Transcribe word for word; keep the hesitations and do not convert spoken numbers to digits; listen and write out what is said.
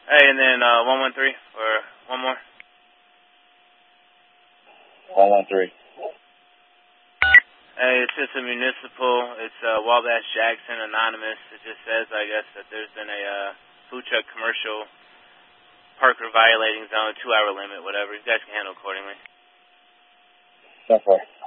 Hey, and then uh, one one three or one more. one one three. Hey, it's just a municipal. It's uh, Wabash Jackson, anonymous. It just says, I guess, that there's been a uh, food truck commercial parker violating zone, two-hour limit, whatever. You guys can handle accordingly. ten four.